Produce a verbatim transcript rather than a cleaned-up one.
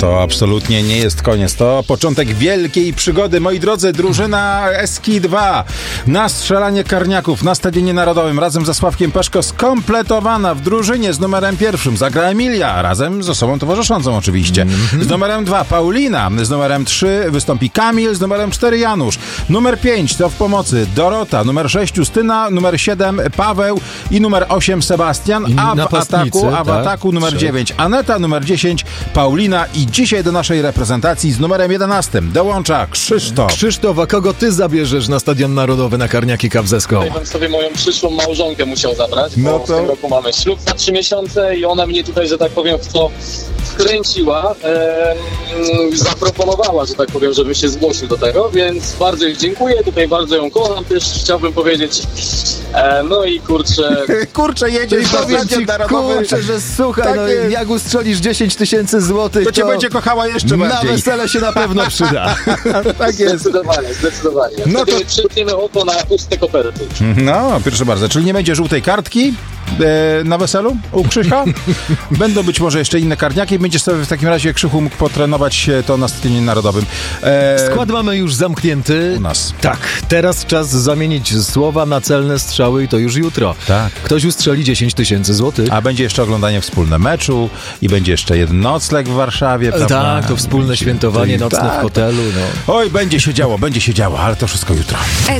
To absolutnie nie jest koniec. To początek wielkiej przygody. Moi drodzy, drużyna Eski dwa na strzelanie karniaków na Stadionie Narodowym razem ze Sławkiem Peszko skompletowana. W drużynie z numerem pierwszym zagra Emilia, razem z osobą towarzyszącą oczywiście. Z numerem dwa Paulina, z numerem trzy wystąpi Kamil, z numerem cztery Janusz. Numer pięć to w pomocy Dorota, numer sześć Justyna, numer siedem Paweł i numer osiem Sebastian, a w ataku, a w tak? ataku numer dziewięć Aneta, numer dziesięć Paulina i dzisiaj do naszej reprezentacji z numerem jedenastym dołącza Krzysztof. Krzysztof, a kogo ty zabierzesz na Stadion Narodowy na Karniaki Cup Zeską? Tutaj bym sobie moją przyszłą małżonkę musiał zabrać, bo No to... w tym roku mamy ślub za trzy miesiące i ona mnie tutaj, że tak powiem, w to wkręciła, e, zaproponowała, że tak powiem, żebym się zgłosił do tego, więc bardzo jej dziękuję, tutaj bardzo ją kocham, też chciałbym powiedzieć, e, no i kurczę... kurczę, jedziesz na Stadion Narodowy. Kurczę, że słuchaj, tak no jest. jak ustrzelisz dziesięć tysięcy złotych, To cię to będzie kochała jeszcze na bardziej. wesele się na pewno przyda. Tak jest. Zdecydowanie, zdecydowanie. No No to- to przytniemy oko na puste koperty. No, proszę bardzo, czyli nie będzie żółtej kartki e, na weselu u Krzysia? Będą być może jeszcze inne karniaki. Będziesz sobie w takim razie, Krzychu, mógł potrenować to na Stadionie Narodowym. E, Skład mamy już zamknięty. U nas. Tak, teraz czas zamienić słowa na celne strzały i to już jutro. Tak. Ktoś ustrzeli dziesięć tysięcy złotych. A będzie jeszcze oglądanie wspólne meczu i będzie jeszcze jeden nocleg w Warszawie, prawda? Tak, to wspólne świętowanie, nocne Tak. w hotelu. No. Oj, będzie się działo, będzie się działo, ale to wszystko jutro.